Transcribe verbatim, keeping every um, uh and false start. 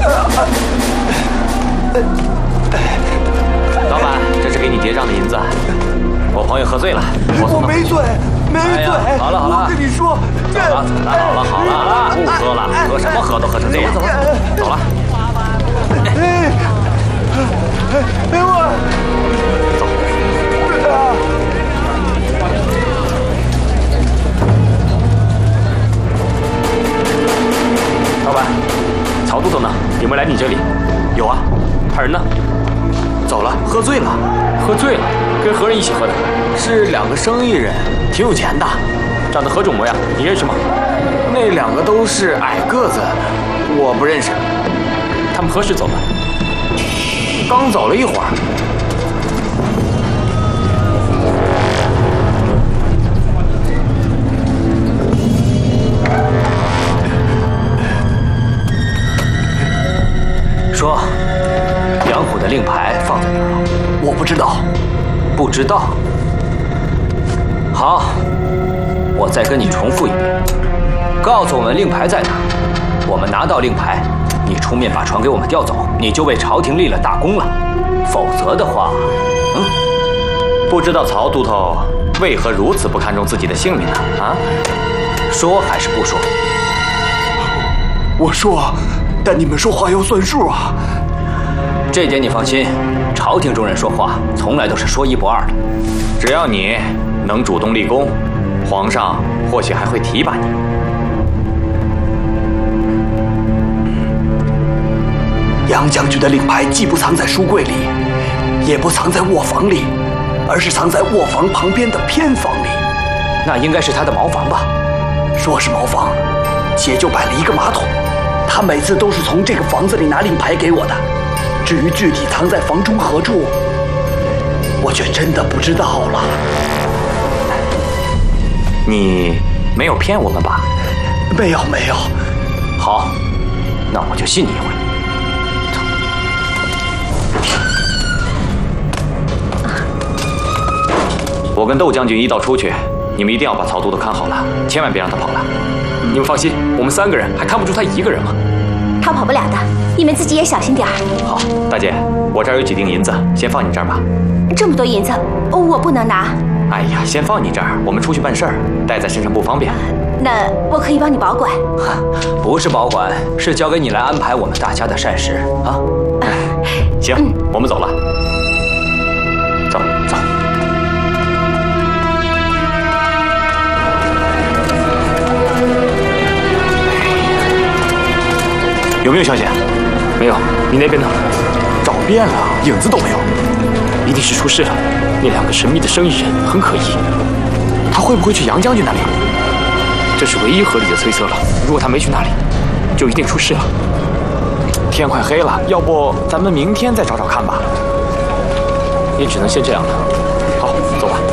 老板，这是给你结账的银子。我朋友喝醉了，我我没醉，没醉。 哎、好了好了， 我跟你说， 走了走了，好了好了，不喝了，喝什么喝都喝成这样。走了走了。 哎，哎我走。老板，曹都头呢？有没有来你这里？有啊，他人呢？走了，喝醉了。喝醉了？跟何人一起喝的？是两个生意人，挺有钱的，长得何种模样？你认识吗？那两个都是矮个子，我不认识。他们何时走的？刚走了一会儿。说，杨虎的令牌放在哪儿了？我不知道。不知道。好，我再跟你重复一遍，告诉我们令牌在哪儿。我们拿到令牌，你出面把船给我们调走，你就为朝廷立了大功了。否则的话，嗯，不知道曹都头为何如此不看重自己的性命呢？啊，说还是不说？ 我说。但你们说话要算数啊！ 这点你放心，朝廷中人说话从来都是说一不二的。只要你能主动立功，皇上或许还会提拔你。 杨将军的令牌既不藏在书柜里，也不藏在卧房里，而是藏在卧房旁边的偏房里。 那应该是他的茅房吧？ 说是茅房，且就摆了一个马桶。他每次都是从这个房子里拿令牌给我的，至于具体藏在房中何处，我却真的不知道了。 你没有骗我们吧？ 没有，没有。 好，那我就信你一回。我跟窦将军一道出去，你们一定要把曹都头看好了，千万别让他跑了。你们放心，我们三个人还看不出他一个人吗？ 他跑不了的，你们自己也小心点儿。 好，大姐，我这儿有几锭银子，先放你这儿吧。 这么多银子，我不能拿。 哎呀，先放你这儿，我们出去办事儿，带在身上不方便。 那我可以帮你保管。 不是保管，是交给你来安排我们大家的膳食啊。行，嗯、我们走了。走走。有没有消息？没有。你那边呢？找遍了，影子都没有。一定是出事了。那两个神秘的生意人很可疑。他会不会去杨将军那里？这是唯一合理的推测了。如果他没去那里，就一定出事了。天快黑了，要不咱们明天再找找看吧。也只能先这样了。好，走吧。